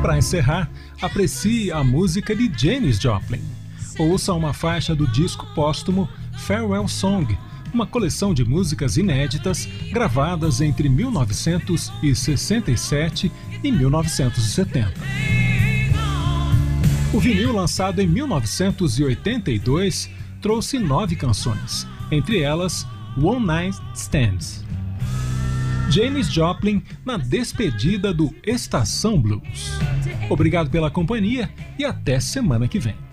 Para encerrar, aprecie a música de Janis Joplin. Ouça uma faixa do disco póstumo Farewell Song, uma coleção de músicas inéditas gravadas entre 1967 e 1970. O vinil, lançado em 1982, trouxe 9 canções, entre elas One Night Stands. Janis Joplin na despedida do Estação Blues. Obrigado pela companhia e até semana que vem.